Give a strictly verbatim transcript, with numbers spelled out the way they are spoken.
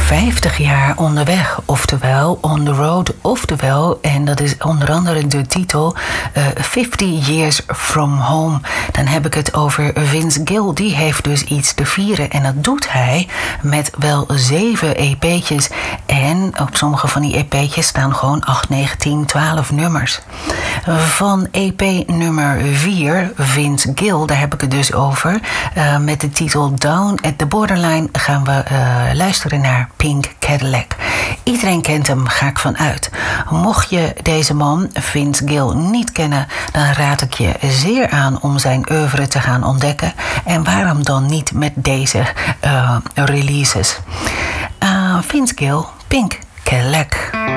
vijftig jaar onderweg, oftewel on the road, oftewel, en dat is onder andere de titel uh, fifty years from home. Dan heb ik het over Vince Gill, die heeft dus iets te vieren en dat doet hij met wel zeven E P'tjes en op sommige van die E P'tjes staan gewoon acht, negen, tien, twaalf nummers. Van E P nummer vier, Vince Gill, daar heb ik het dus over, uh, met de titel Down at the Borderline gaan we uh, luisteren naar Pink Cadillac. Iedereen kent hem, ga ik van uit. Mocht je deze man, Vince Gill, niet kennen, dan raad ik je zeer aan om zijn oeuvre te gaan ontdekken. En waarom dan niet met deze uh, releases? Uh, Vince Gill, Pink Cadillac.